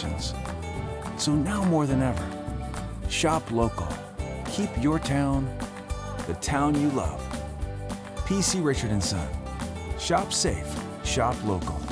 options. So now more than ever, shop local. Keep your town the town you love. PC Richard & Son. Shop safe, shop local.